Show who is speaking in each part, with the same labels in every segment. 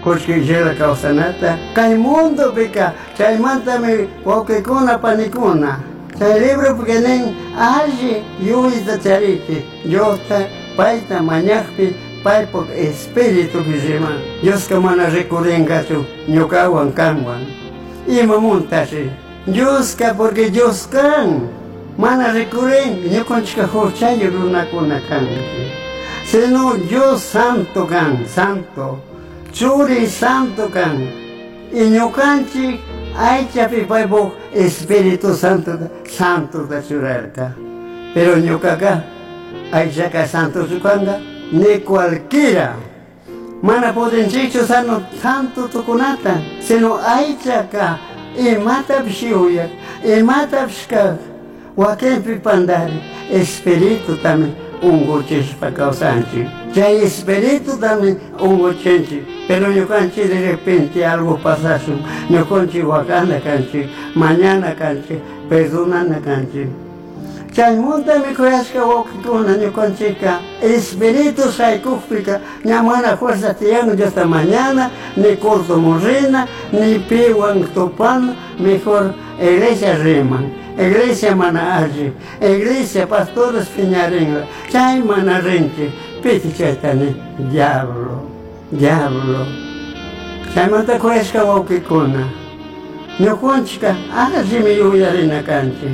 Speaker 1: porque llega causanata, kay mundo pica, chay mantami waukikuna panikuna. Chay libro porque nen allí yuita chariti, yota, paita, mañakpi, pai por espíritu que llama. Dios que mana recurrenga tu, ñukawan kanwan. Ima montashi. Dios que porque Dios kan. Mana recurren, ñukanchika horchayo runakuna kan. Sino Dios santo kan, santo. Churi santo kan. Y ñukanchik aycha pipaipo Espíritu Santo, santo da churarka. Pero ñukaka, aycha ka santo chukanga, ni cualquiera. Mana pueden chicho sano santo tukunata, sino aycha ka, y mata pshiuya, y mata pshka, wakempi pandari, Espíritu también, ungoches pa causanchi. Ya espíritu también ungochenchi. Pero yo canchi de repente algo pasasu, yo conchi wakanda canchi, mañana canchi, perdonanda canchi. Chay monta mi koyashka wakikuna, yo conchica, espíritu saikufika, ñamana fuerza tiano de hasta mañana, ni corto morrina, ni piwan topan, mejor iglesia reman, iglesia mana allí, iglesia pastores piñarenga, chay mana renche, piti chaitane, diablo. Diablo. Chaimanta koyashka waukikuna. Ñukunchika allimi yuyarina kanchi.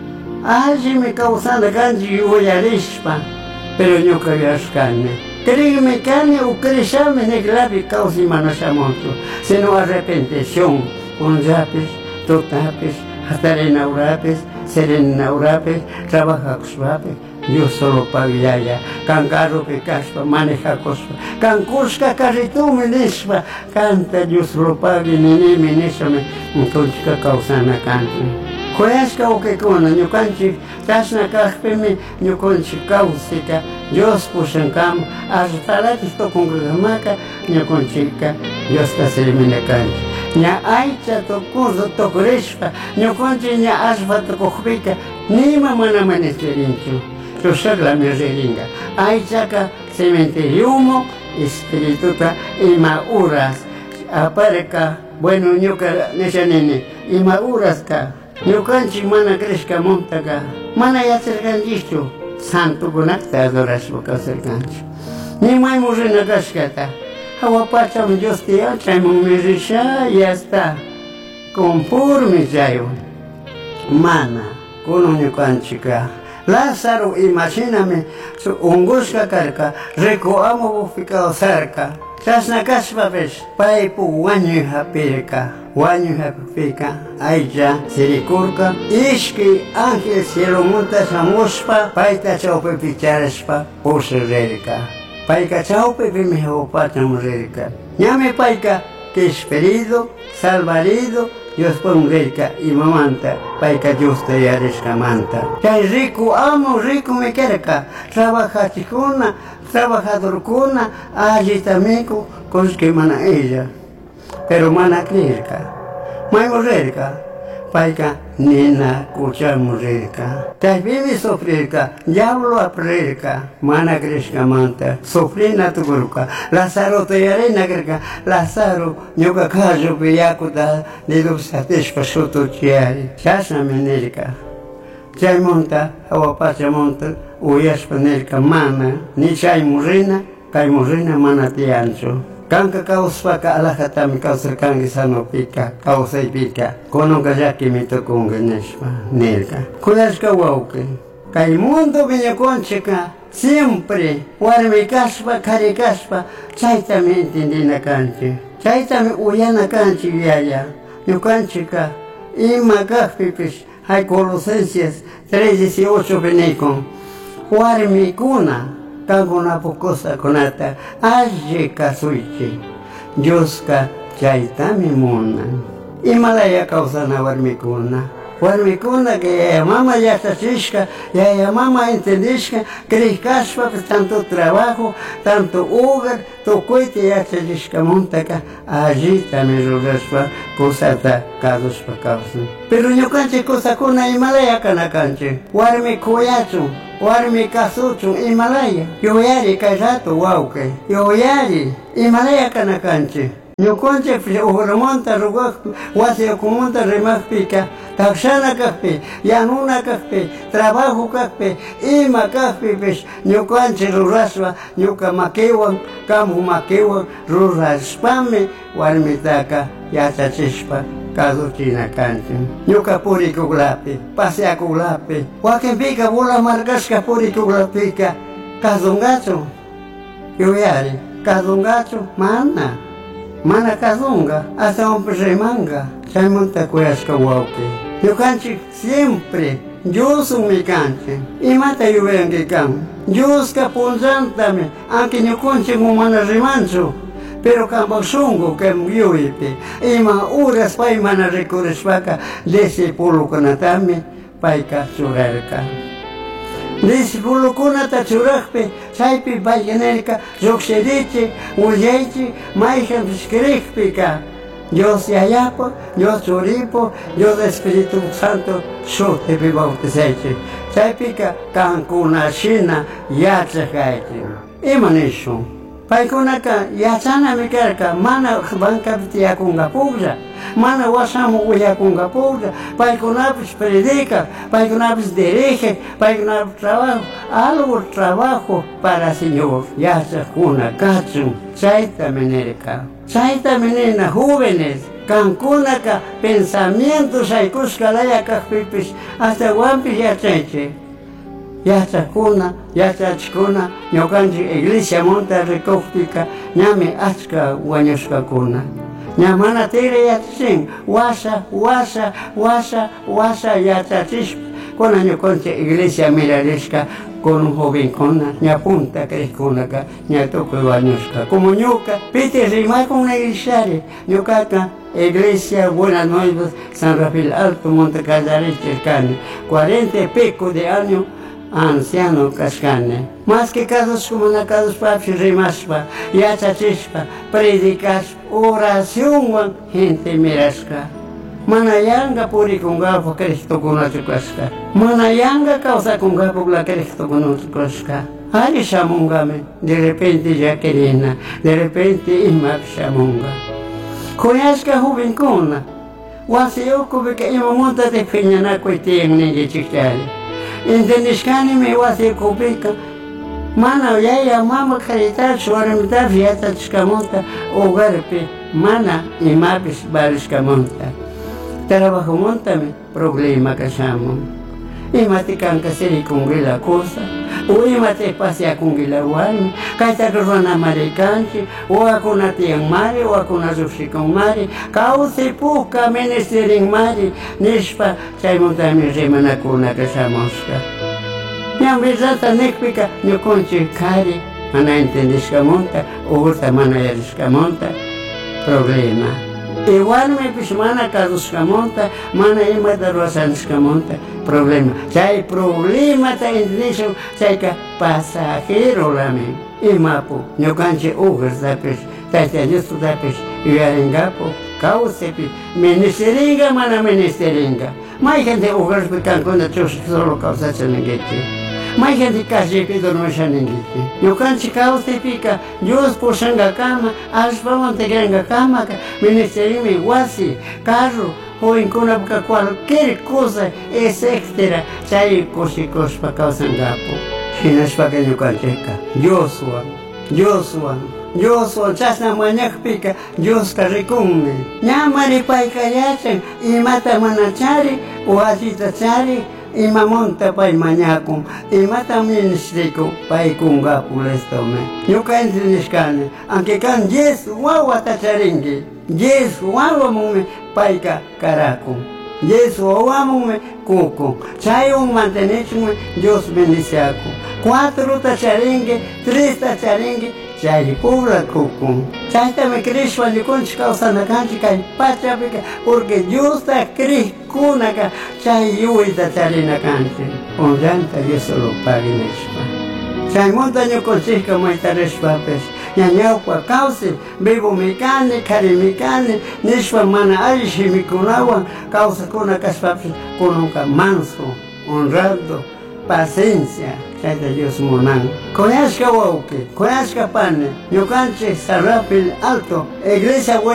Speaker 1: Allimi kawsana kanchi yuyarishpa. Pero ñuka yashkani. Créeme kani o crishami negravi kawsi manashamontu. Sino arrepentación. Unzapis, tutapis, hatarenaurapis, serenaurapis, trabajakushpapis. Dios solo pagaya, can carro que caspa, maneja cospa, can cusca carritumi nispa, canta Dios solo pague, nini minisame, entonces causana canta. Koyashka o que cona, ñukanchi, tasna kaspemi, ñukanchi causika, Dios pushankam, asfalatis to con gamaca, ñukanchika, Dios ta serimina canchi. Ña aicha to curso to crespa, ñukanchi ña asfalto cojpica, ni mamana manesterincho. La miseringa. Hay chaca cementeriumo, espirituta y mauras. Apareca, bueno, ñuca, nechanene, y mauras ka. Ñucanchi mana cresca montaca. Mana ya cercanchicho. Santo conacta adoras boca cercancho. Ni mai murena cascata. Aguapacham Dios te hacha, mumirisha, ya está. Conforme yayo. Mana, con un ñucanchica. Lázaro, imagíname, su unguska carca, recoamo ficado cerca. Chasna caspa ves, paipu wanyu hapirka, wanyu hapirka, ayja, siricurca, ishki, ángel, cielo monta samuspa, paita chaupe picharespa, puso rerica. Paika chaupe pimeho patam rerica. Llame paika, que es ferido, salvarido, Dios pon rica y mamanta, paika justa y arescamanta. Que rico amo, rico me querca, trabaja chicuna, trabajador cuna, agitamico, con que mana ella. Pero mana crierca, maimo rica, paika nina cuchamo rica. Te vivi sofrirca, diablo aprirca, mana crescamanta, sofrina tu gruca, Lázaro te arena greca, Lázaro, ñuka cajo piacuda, de los satisfacción chiari, chasa menerica. Chay monta, agua pacha monta, uyas panerica mana, ni chay murrina, kay murrina mana tiancho. Kanka kauswaka alakatami kausarkangi sano pika, kausay pika, kono kayaki mitokunga neshpa, nirka. Kuyashka wauke, kay mundo viñaconchica, siempre, warmi kaspa, kari kaspa, chaytami entendina kanchi, chaytami uyana kanchi yaya, ñukanchika, ima kakpipis, hay Colosenses 3:18 venekon, warmi kuna, Kaguna pocosa conata, aje kasuichi, Dioska chaitami muna. Himalaya causana warmicuna que ya mamá ya está ya mamá entendishka, cricaspa tanto trabajo, tanto hogar, tocoite ya está montaca, allí también rogaspa, cosata, casos pa causa. Pero yo canche cosa con la Himalaya canacanche, warmicoyacho. Warmi kasuchu Himalaya, yo yari kajato wauke, yo yari Himalaya kanakanchi, ñukunchik ugramonta rugaqpi wasiyakumunta rimaqpika takshana kaqpi yanuna kaqpi trabajo kaqpi ima kaqpipish ñukanchik rurashpa ñuka makiwan kamu makiwan rurashpami warmitaka yachachishpa kaduchina kanchik ñuka purikuklapi paseakuklapi wakinpika bula markashka purikuklapika kadungachu yuyari kadungachu mana kadunga hasta un remanga chaymunta kuyashka wawki ñukanchik siempre Dios mi canche imata yuyanki kan Dios ka punllantami anki ñukunchik mana rimanchu pero kambak shungu kem yuyipi ima horas pay mana rikurishpaka discipulukunatami payka churarka discipulukunata churaqpi chaypi paykunarka lluksirichik willaychik mayjan shkiriqpika Dios Yayapo, Dios Churipo, Dios Espíritu Santo, shutipi bautizaychik chaypika kankuna shina yachaqaychik imanishun paykunaka yachanami karka mana bankapi tiyakunkapuklla mana washamu uyakunkapuklla paykunapish predica paykunapish dirige paykunapish trabajo algo trabajo para Señor yachakuna kachun chaytami nirka chaytami nina jóvenes kankunaka pensamientos aykushkalaya kaqpipish hasta wampish yachaychik yachakuna, yachachikuna, ñukanchik iglesia monta rikukpika ñami achka wañushkakuna. Ña mana tiri yachachin, washa yachachishpa, kuna ñukanchik iglesia mirarishka con jovenkuna, ña punta krikkunaka, ña tukuy wañushka. Como ñuka, piti rimakuna iglesiari, ñukaka Iglesia Buenas Nuevas San Rafael Alto Monte Callarechircani, 40 y pico de años anciano kashkani. Más que casos como na casos papi rimashpa, yachachishpa, predikashpa, oración gente mirashka. Manayanga puri kungapo Cristo kunachukashka. Manayanga causa kungapo la Cristo kunachukashka. Ari shamungame, de repente ya querina, de repente imak shamunga. Kuyashka juvenkuna, wasiyuku bika ima monta te piñanaku itiyan ningi chikchari. Indonishkani me wasiyukupika, mana yaya mama karitar shuaramita fiata chikamonta, ugarpi, mana imapis barishkamonta. Trabajo montame, problema kashamon. Imati kanka siri kungila cosa, o imati pasea kungila wani, kaita kurwana marikanchi, o akuna tiang mari, o akuna zushikong mari, kausi puka ministering mari, nishpa, chay montame remana kuna kashamonska. Nyam bizata nekpika, nyukonchi kari, mana entendishka monta, urta mana yarishka monta, problema. Igual me pismana kadushkamonta, mana ima darwasanishkamonta, problema. Chay problema ta indisho, chay ka pasajero lame. Imapo, ñukanchi ugas dapish, tayta yustu dapish, yuyaringapo, kausepi, ministeringa mana ministeringa. May gente ugas pikankuna chushik solo kausachanengeti. May gente kashipi dormashanengeti. Ñukanchi kausepika, Dios pushanga kama, ashpamonte granga kama, ministerimi wasi, carro, jovenkuna puka cualquier cosa, etcétera, chay kushikushpa kausangapo. Shinashpaka ñukanchika, Dioswan, chasna mañakpika, Dios karikunmi. Ñamari payka yachan, imata manachari, wasita chari, ima monta pay mañakun, imata ministriku pay kungapu lestome. Ñuka entendishkani, aunque kan 10 wawa tacharingi, 10 wawa mume payka karakun, 10 wawa mume kukun, chayun mantenichun Dios bendiciaku. 4 tacharingi, 3 tacharingi, chay pura kukun. Chaytami Krishna ñukunchik kawsanakanchik kay pachapika, porque Dios ta Krishkunaka chay yuwita charinakanchik. Punllanta Dios lo paginishpa. Chaymunta ñukunchikka maytarishpapish, ñañawpa kawsi, vivo mikani, kari mikani, nishpa mana allishimikunawan kawsakuna kashpapish, kununka manso, honrado, paciencia, chayta Dios monan. Koyashka wauki, koyashka pane, ñukanchik Sarapil Alto, iglesia